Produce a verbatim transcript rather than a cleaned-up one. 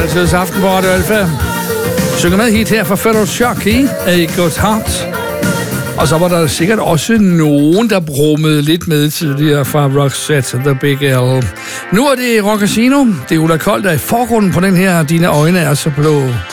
altid aften på Radio Alfa. Synger med hit her fra Fellow Shocky, A Good Heart. Og så var der sikkert også nogen, der brummede lidt med tidligere fra Roxette, The Big L. Nu er det Rock Casino. Det er Ulla Kold, der er i forgrunden på den her. Dine øjne er så blå.